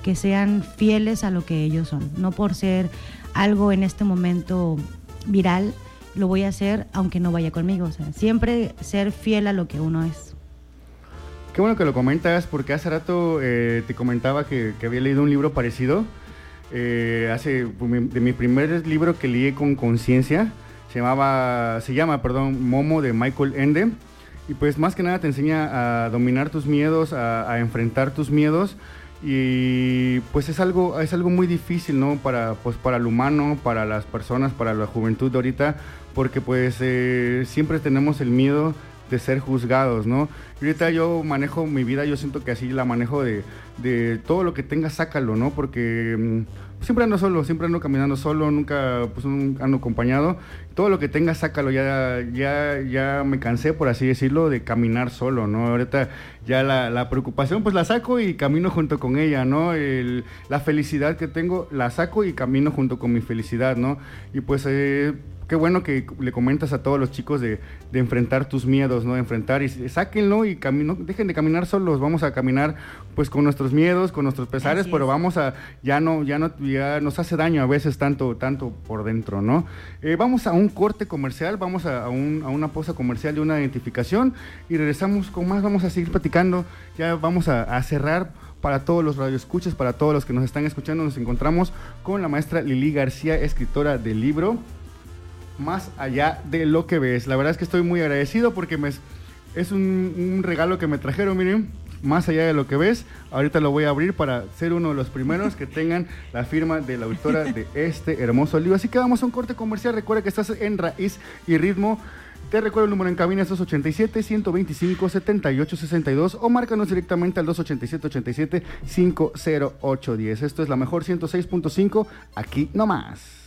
que sean fieles a lo que ellos son. No por ser algo en este momento viral, lo voy a hacer aunque no vaya conmigo. O sea, siempre ser fiel a lo que uno es. Qué bueno que lo comentas, porque hace rato te comentaba que había leído un libro parecido. De mi primer libro que leí con conciencia, se llama Momo, de Michael Ende. Y pues más que nada te enseña a dominar tus miedos, a enfrentar tus miedos. Y pues es algo muy difícil, ¿no? Para el humano, para las personas, para la juventud de ahorita, porque pues siempre tenemos el miedo de ser juzgados, ¿no? Y ahorita yo manejo mi vida, yo siento que así la manejo de todo lo que tengas, sácalo, ¿no? Porque siempre ando solo, siempre ando caminando solo, nunca pues ando acompañado. Todo lo que tengas, sácalo. Ya me cansé, por así decirlo, de caminar solo, ¿no? Ahorita ya la preocupación pues la saco y camino junto con ella, ¿no? La felicidad que tengo la saco y camino junto con mi felicidad, ¿no? Y pues qué bueno que le comentas a todos los chicos de enfrentar tus miedos, ¿no? Enfrentar y sáquenlo y dejen de caminar solos, vamos a caminar pues con nuestros miedos, con nuestros pesares, pero vamos a, ya nos hace daño a veces tanto por dentro, ¿no? Vamos a un corte comercial, vamos a una pausa comercial de una identificación y regresamos con más, vamos a seguir platicando, ya vamos a cerrar. Para todos los radioescuchas, para todos los que nos están escuchando, nos encontramos con la maestra Lili García, escritora del libro Más allá de lo que ves. La verdad es que estoy muy agradecido porque es un regalo que me trajeron, miren, Más allá de lo que ves. Ahorita lo voy a abrir para ser uno de los primeros que tengan la firma de la autora de este hermoso libro. Así que vamos a un corte comercial. Recuerda que estás en Raíz y Ritmo. Te recuerdo el número en cabina es 287-125-7862 o márcanos directamente al 287-87-50810. Esto es la mejor 106.5, aquí nomás.